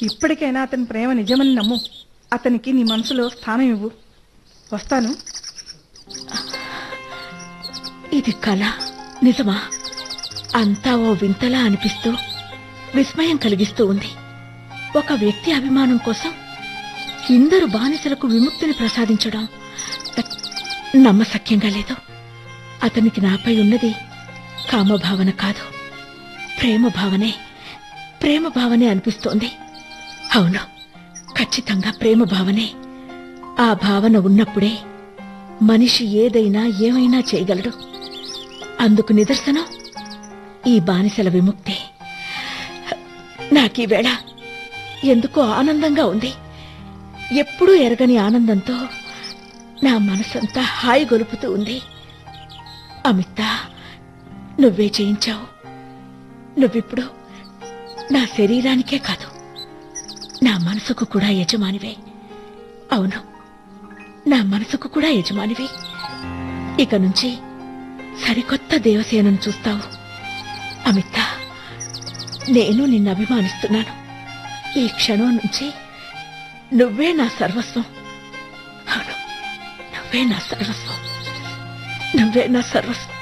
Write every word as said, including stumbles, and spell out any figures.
ఇప్పటికైనా అతని ప్రేమ నిజమని నమ్ము. అతనికి నీ మనసులో స్థానం ఇవ్వు. వస్తాను. ఇది కళ నిజమా? అంతా ఓ వింతలా అనిపిస్తూ విస్మయం కలిగిస్తూ ఉంది. ఒక వ్యక్తి అభిమానం కోసం ఇందరు బానిసలకు విముక్తిని ప్రసాదించడం నమ్మశక్యంగా లేదు. అతనికి నాపై ఉన్నది కామభావన కాదు, ప్రేమ భావనే. ప్రేమ భావనే అనిపిస్తోంది. అవును, ఖచ్చితంగా ప్రేమ భావనే. ఆ భావన ఉన్నప్పుడే మనిషి ఏదైనా ఏమైనా చేయగలడు. అందుకు నిదర్శనం ఈ బానిసల విముక్తి. నాకీవేళ ఎందుకో ఆనందంగా ఉంది. ఎప్పుడూ ఎరగని ఆనందంతో నా మనసంతా హాయి గొలుపుతూ ఉంది. అమిత, నువ్వే చేయించావు. నువ్విప్పుడు నా శరీరానికే కాదు, నా మనసుకు కూడా యజమానివే. అవును, నా మనసుకు కూడా యజమానివి. ఇక నుంచి సరికొత్త దేవసేనను చూస్తావు. అమిత, నేను నిన్ను అభిమానిస్తున్నాను. ఈ క్షణం నుంచి నువ్వే నా సర్వస్వం. అవును, నువ్వే నా సర్వస్వం. నువ్వే నా సర్వస్వం.